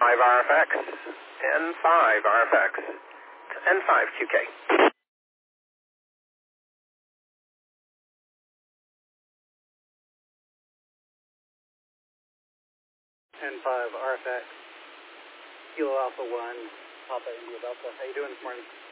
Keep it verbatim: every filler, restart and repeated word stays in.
five R F X, N five R F X, N five Q K. N five R F X, Kilo Alpha one, Papa India Delta. How you doing this morning?